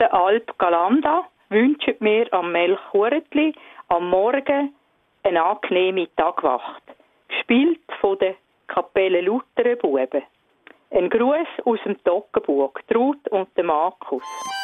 Der Alp Galanda wünscht mir am Melchurtli am Morgen eine angenehme Tagwacht. Gespielt von der Kapelle Lutherer Buben. Ein Gruß aus dem Toggenburg, Ruth und der Markus.